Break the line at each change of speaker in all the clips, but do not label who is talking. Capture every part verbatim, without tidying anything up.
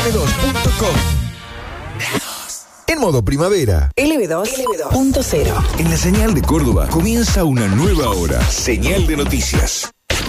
L B dos punto com. En modo primavera.
L B dos punto cero.
En la señal de Córdoba comienza una nueva hora. Señal de noticias.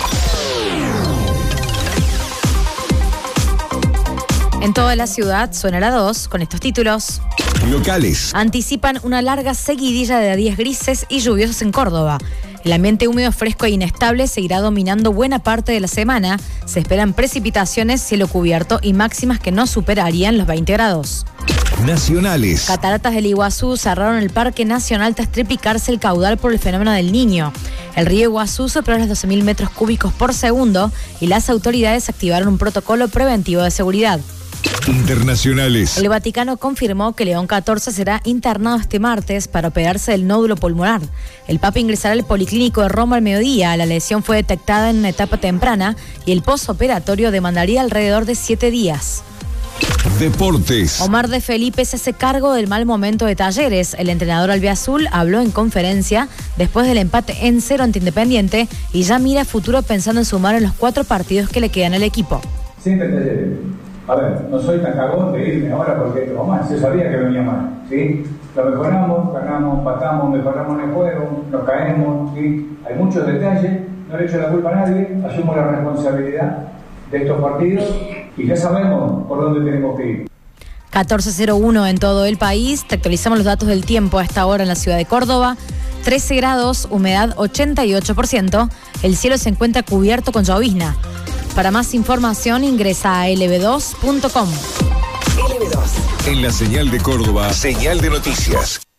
En toda la ciudad suena la dos con estos títulos.
Locales.
Anticipan una larga seguidilla de días grises y lluviosos en Córdoba. El ambiente húmedo, fresco e inestable seguirá dominando buena parte de la semana. Se esperan precipitaciones, cielo cubierto y máximas que no superarían los veinte grados.
Nacionales.
Cataratas del Iguazú cerraron el Parque Nacional tras triplicarse el caudal por el fenómeno del Niño. El río Iguazú superó los doce mil metros cúbicos por segundo y las autoridades activaron un protocolo preventivo de seguridad.
Internacionales.
El Vaticano confirmó que León catorce será internado este martes para operarse del nódulo pulmonar. El Papa ingresará al Policlínico de Roma al mediodía. La lesión fue detectada en una etapa temprana y el postoperatorio demandaría alrededor de siete días.
Deportes.
Omar de Felipe se hace cargo del mal momento de Talleres. El entrenador albiazul habló en conferencia después del empate en cero ante Independiente y ya mira futuro pensando en sumar en los cuatro partidos que le quedan al equipo.
Siempre Talleres. A ver, no soy tan cagón de irme ahora porque esto va mal. Se sabía que venía mal, ¿sí? Lo mejoramos, ganamos, empatamos, mejoramos en el juego, nos caemos, ¿sí? Hay muchos detalles, no le echo la culpa a nadie, asumo la responsabilidad de estos partidos y ya sabemos por dónde tenemos que ir.
catorce cero uno en todo el país. Te actualizamos los datos del tiempo a esta hora en la ciudad de Córdoba. trece grados, humedad ochenta y ocho por ciento. El cielo se encuentra cubierto con llovizna. Para más información ingresa a L B dos punto com.
L B dos.
En la señal de Córdoba, señal de noticias.